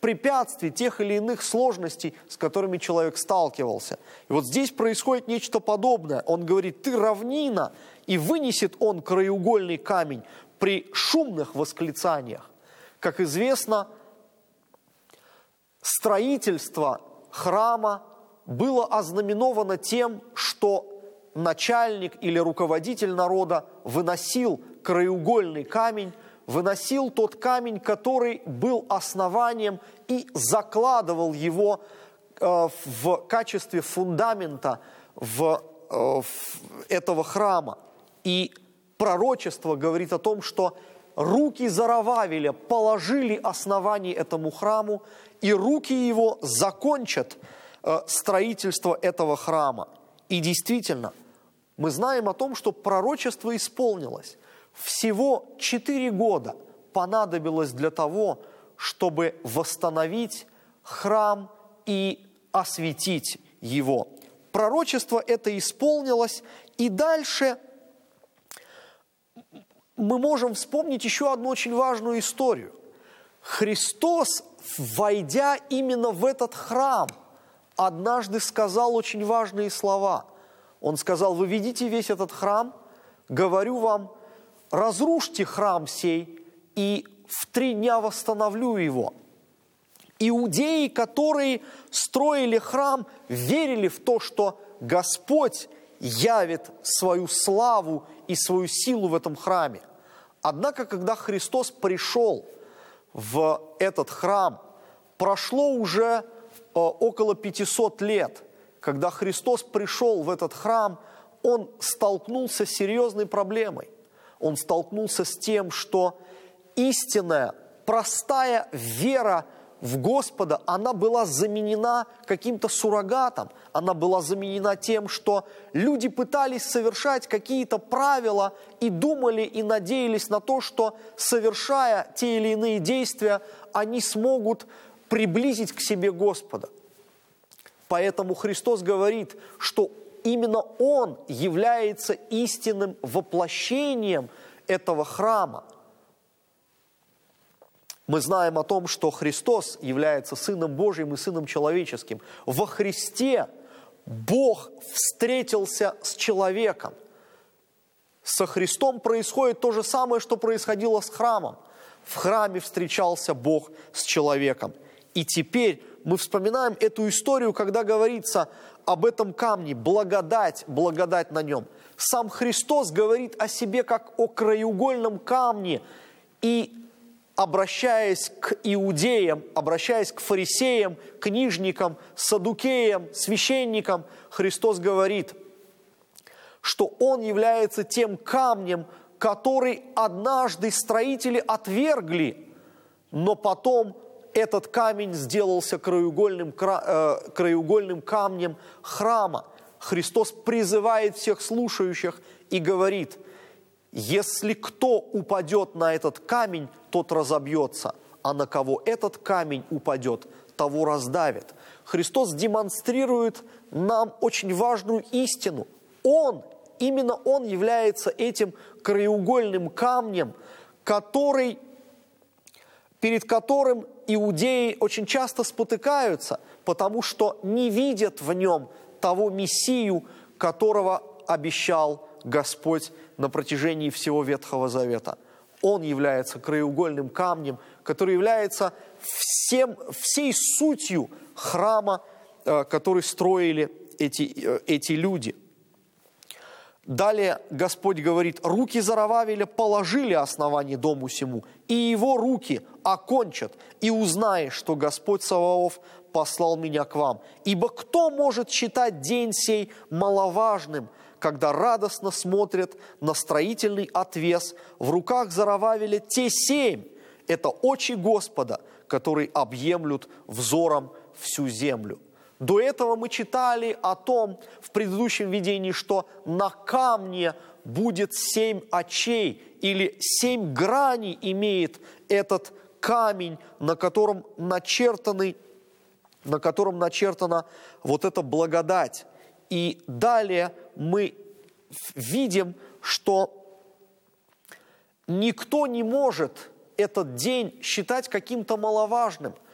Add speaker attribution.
Speaker 1: препятствий, тех или иных сложностей, с которыми человек сталкивался. И вот здесь происходит нечто подобное. Он говорит: ты равнина, и вынесет он краеугольный камень при шумных восклицаниях. Как известно, строительство храма было ознаменовано тем, что начальник или руководитель народа выносил краеугольный камень, выносил тот камень, который был основанием, и закладывал его в качестве фундамента этого храма. И пророчество говорит о том, что руки Зоровавеля положили основание этому храму, и руки его закончат строительство этого храма. И действительно, мы знаем о том, что пророчество исполнилось. Всего 4 года понадобилось для того, чтобы восстановить храм и осветить его. Пророчество это исполнилось, и дальше мы можем вспомнить еще одну очень важную историю. Христос, войдя именно в этот храм, однажды сказал очень важные слова. Он сказал: вы видите весь этот храм? Говорю вам, разрушьте храм сей, и в 3 дня восстановлю его. Иудеи, которые строили храм, верили в то, что Господь явит свою славу и свою силу в этом храме. Однако, когда Христос пришел в этот храм, прошло уже около 500 лет. Когда Христос пришел в этот храм, Он столкнулся с серьезной проблемой. Он столкнулся с тем, что истинная, простая вера в Господа, она была заменена каким-то суррогатом, она была заменена тем, что люди пытались совершать какие-то правила и думали и надеялись на то, что, совершая те или иные действия, они смогут приблизить к себе Господа. Поэтому Христос говорит, что именно Он является истинным воплощением этого храма. Мы знаем о том, что Христос является Сыном Божьим и Сыном Человеческим. Во Христе Бог встретился с человеком. Со Христом происходит то же самое, что происходило с храмом. В храме встречался Бог с человеком. И теперь мы вспоминаем эту историю, когда говорится об этом камне, благодать, благодать на нем. Сам Христос говорит о себе как о краеугольном камне. И обращаясь к иудеям, обращаясь к фарисеям, книжникам, саддукеям, священникам, Христос говорит, что Он является тем камнем, который однажды строители отвергли, но потом этот камень сделался краеугольным камнем храма. Христос призывает всех слушающих и говорит: если кто упадет на этот камень, тот разобьется, а на кого этот камень упадет, того раздавит. Христос демонстрирует нам очень важную истину. Именно Он является этим краеугольным камнем, перед которым иудеи очень часто спотыкаются, потому что не видят в нем того Мессию, которого обещал Господь на протяжении всего Ветхого Завета. Он является краеугольным камнем, который является всей сутью храма, который строили эти люди. Далее Господь говорит: руки Зоровавеля положили основание дому сему, и его руки окончат, и узнаешь, что Господь Саваоф послал меня к вам. Ибо кто может считать день сей маловажным, когда радостно смотрят на строительный отвес в руках Зоровавеля те 7? Это очи Господа, которые объемлют взором всю землю. До этого мы читали о том в предыдущем видении, что на камне будет 7 очей, или 7 граней имеет этот камень, на котором начертана вот эта благодать. И далее мы видим, что никто не может этот день считать каким-то маловажным.